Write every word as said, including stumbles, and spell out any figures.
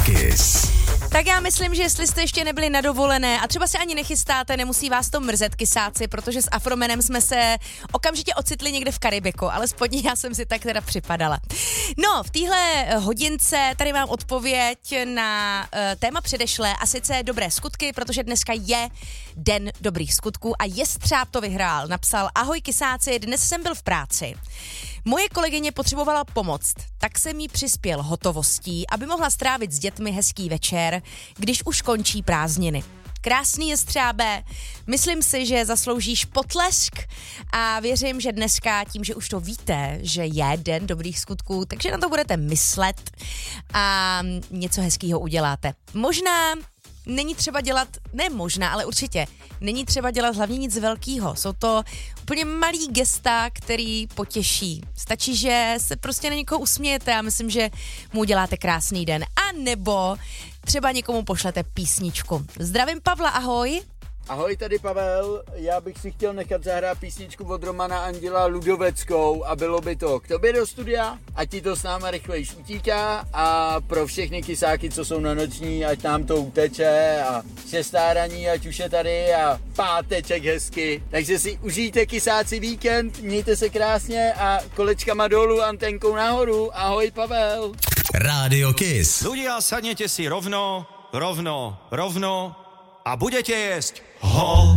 Kiss. Tak já myslím, že jestli jste ještě nebyli na dovolené a třeba se ani nechystáte, nemusí vás to mrzet, kysáci, protože s Afromenem jsme se okamžitě ocitli někde v Karibiku, alespoň já jsem si tak teda připadala. No, v téhle hodince tady mám odpověď na uh, téma předešlé a sice dobré skutky, protože dneska je den dobrých skutků a Jestřáb to vyhrál. Napsal: ahoj kysáci, dnes jsem byl v práci. Moje kolegyně potřebovala pomoc, tak jsem jí přispěl hotovostí, aby mohla strávit s dětmi hezký večer, když už končí prázdniny. Krásný Jestřábe, myslím si, že zasloužíš potlesk a věřím, že dneska tím, že už to víte, že je den dobrých skutků, takže na to budete myslet a něco hezkýho uděláte. Možná není třeba dělat, ne možná, ale určitě, není třeba dělat hlavně nic velkýho. Jsou to úplně malý gesta, který potěší. Stačí, že se prostě na někoho usmějete a myslím, že mu uděláte krásný den. A nebo třeba někomu pošlete písničku. Zdravím Pavla, ahoj. Ahoj, tady Pavel, já bych si chtěl nechat zahrát písničku od Romana Anděla Ludoveckou a bylo by to k tobě do studia, ať ti to s náma rychlejš utíká a pro všechny kysáky, co jsou na noční, ať nám to uteče a šestáraní, ať už je tady a páteček hezky. Takže si užijte kysáci víkend, mějte se krásně a kolečkama dolů, antenkou nahoru. Ahoj Pavel. Rádio Kiss. Ľudia, sadnete si rovno, rovno, rovno a budete jesť ho.